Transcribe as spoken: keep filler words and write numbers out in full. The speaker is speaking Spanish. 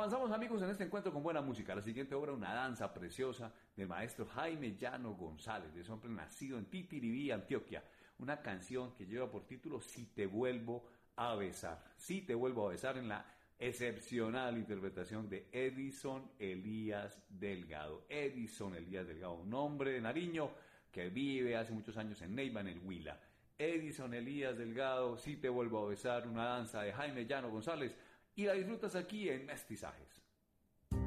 Avanzamos, amigos, en este encuentro con buena música. La siguiente obra, una danza preciosa del maestro Jaime Llano González, de ese hombre nacido en Titiribí, Antioquia. Una canción que lleva por título Si te vuelvo a besar. Si te vuelvo a besar, en la excepcional interpretación de Edison Elías Delgado. Edison Elías Delgado, un hombre de Nariño que vive hace muchos años en Neiva, en el Huila. Edison Elías Delgado, Si te vuelvo a besar, una danza de Jaime Llano González. Y la disfrutas aquí en Mestizajes.